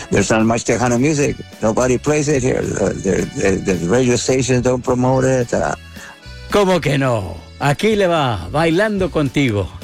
There's not much Tejano music. Nobody plays it here. The radio stations don't promote it. ¿Cómo que no? Aquí le va, bailando contigo.